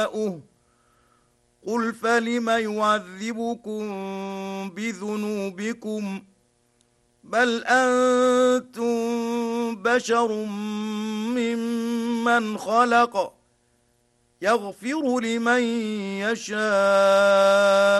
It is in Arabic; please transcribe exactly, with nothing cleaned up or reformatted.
قل فلم يعذبكم بذنوبكم بل أنتم بشر ممن خلق يغفر لمن يشاء